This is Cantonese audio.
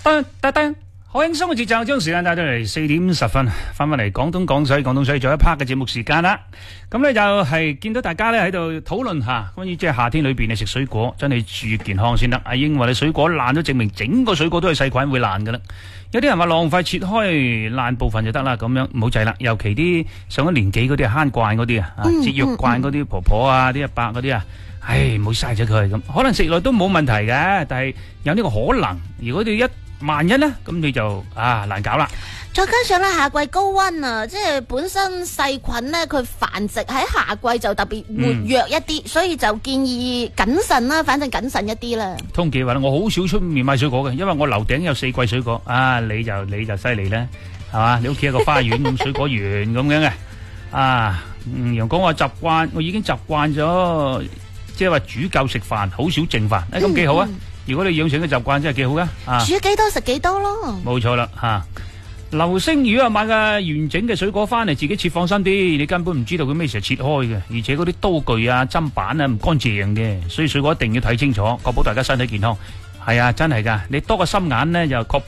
好輕鬆嘅節奏，將時間帶到嚟4:10，翻返嚟廣東廣西做一 part 嘅節目時間啦。咁咧就係見到大家咧喺度討論下關於即係夏天裏邊你食水果真係注意健康先得。阿英話你水果爛咗，證明整個水果都係細菌會爛噶啦。有啲人話浪費切開爛部分就得啦，咁樣唔好制啦。尤其啲上咗年紀嗰啲慳慣嗰啲節約慣嗰啲婆婆啊，啲阿伯嗰啲啊，唔好嘥咗佢咁。可能食落都冇問題嘅，但係有呢個可能。如果你萬一呢，咁你就難搞啦。 再加上咧夏季高溫啊，即係本身細菌咧佢繁殖喺夏季就特別活躍一啲，所以就建議謹慎啦，反正謹慎一啲啦。 通記話啦，我好少出面買水果嘅，因為我樓頂有4季水果。你就犀利咧，係嘛？你屋企有個花園咁水果園咁樣嘅。陽光我已經習慣咗，即係話煮夠食飯，好少剩飯，咁幾好啊！如果你養成嘅習慣真係幾好噶， 煮幾多食幾多咯。 冇錯啦，流星如果買個完整嘅水果翻嚟，自己切放心啲，你根本唔知道佢咩時候切開嘅，而且嗰啲刀具啊、砧板啊唔乾淨嘅，所以水果一定要睇清楚，確保大家身體健康。係啊，真係噶，你多個心眼呢，就確保